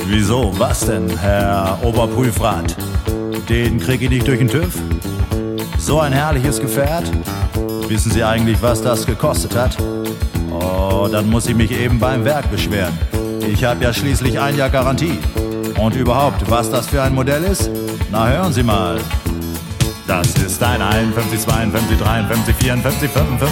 Wieso? Was denn, Herr Oberprüfrat? Den krieg ich nicht durch den TÜV? So ein herrliches Gefährt? Wissen Sie eigentlich, was das gekostet hat? Oh, dann muss ich mich eben beim Werk beschweren. Ich habe ja schließlich 1 Jahr Garantie. Und überhaupt, was das für ein Modell ist? Na, hören Sie mal. Das ist ein 51, 52, 53, 54, 55,